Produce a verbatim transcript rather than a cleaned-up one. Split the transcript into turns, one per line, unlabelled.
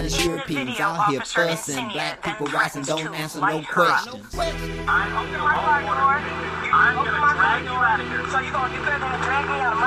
stylish Europeans out here fussing. Black people rising, don't answer no questions.
I'm open my door. I'm gonna drag you out of here. So you gonna, you gonna drag me out of